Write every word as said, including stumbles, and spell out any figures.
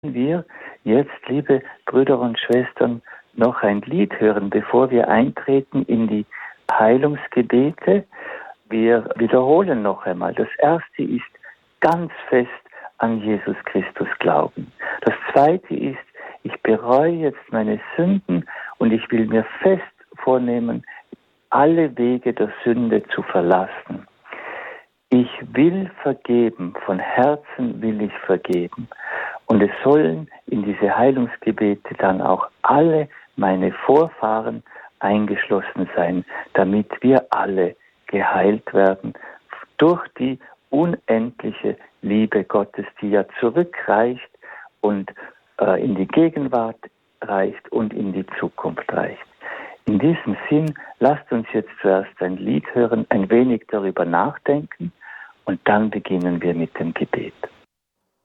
wir jetzt, liebe Brüder und Schwestern, noch ein Lied hören, bevor wir eintreten in die Heilungsgebete. Wir wiederholen noch einmal. Das erste ist ganz fest an Jesus Christus glauben. Das zweite ist, ich bereue jetzt meine Sünden und ich will mir fest vornehmen, alle Wege der Sünde zu verlassen. Ich will vergeben, von Herzen will ich vergeben. Und es sollen in diese Heilungsgebete dann auch alle meine Vorfahren eingeschlossen sein, damit wir alle geheilt werden durch die unendliche Liebe Gottes, die ja zurückreicht und äh, in die Gegenwart reicht und in die Zukunft reicht. In diesem Sinn, lasst uns jetzt zuerst ein Lied hören, ein wenig darüber nachdenken und dann beginnen wir mit dem Gebet.